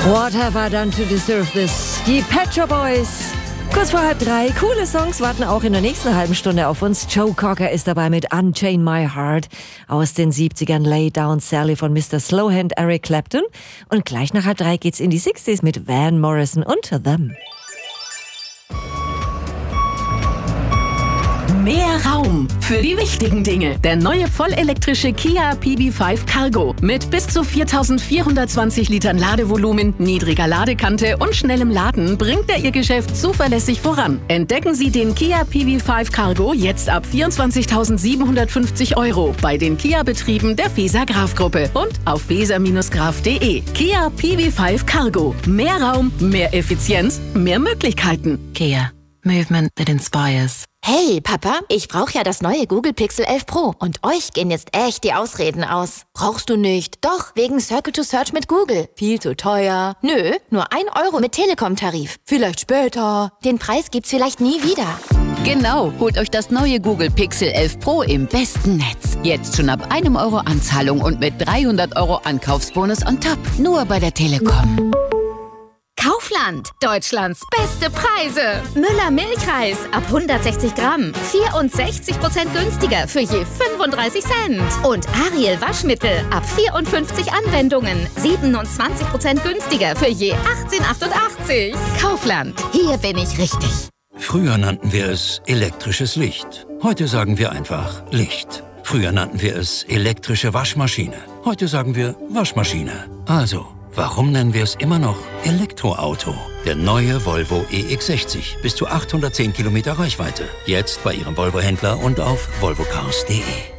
What have I done to deserve this? Die Pet Shop Boys. Kurz vor 2:30. Coole Songs warten auch in der nächsten halben Stunde auf uns. Joe Cocker ist dabei mit Unchain My Heart aus den 70ern. Lay Down Sally von Mr. Slowhand Eric Clapton. Und gleich nach 2:30 geht's in die 60s mit Van Morrison und Them. Mehr Raum für die wichtigen Dinge. Der neue vollelektrische Kia PV5 Cargo mit bis zu 4.420 Litern Ladevolumen, niedriger Ladekante und schnellem Laden bringt er Ihr Geschäft zuverlässig voran. Entdecken Sie den Kia PV5 Cargo jetzt ab 24.750 € bei den Kia-Betrieben der Feser Graf Gruppe und auf feser-graf.de. Kia PV5 Cargo. Mehr Raum, mehr Effizienz, mehr Möglichkeiten. Kia. Movement that inspires. Hey, Papa, ich brauche ja das neue Google Pixel 11 Pro. Und euch gehen jetzt echt die Ausreden aus. Brauchst du nicht? Doch, wegen Circle to Search mit Google. Viel zu teuer. Nö, nur 1 € mit Telekom-Tarif. Vielleicht später. Den Preis gibt's vielleicht nie wieder. Genau, holt euch das neue Google Pixel 11 Pro im besten Netz. Jetzt schon ab 1 € Anzahlung und mit 300 € Ankaufsbonus on top. Nur bei der Telekom. Kaufland, Deutschlands beste Preise. Müller Milchreis ab 160 Gramm, 64% günstiger für je 35 Cent. Und Ariel Waschmittel ab 54 Anwendungen, 27% günstiger für je 18,88. Kaufland, hier bin ich richtig. Früher nannten wir es elektrisches Licht. Heute sagen wir einfach Licht. Früher nannten wir es elektrische Waschmaschine. Heute sagen wir Waschmaschine. Also, warum nennen wir es immer noch Elektroauto? Der neue Volvo EX60. Bis zu 810 Kilometer Reichweite. Jetzt bei Ihrem Volvo-Händler und auf volvocars.de.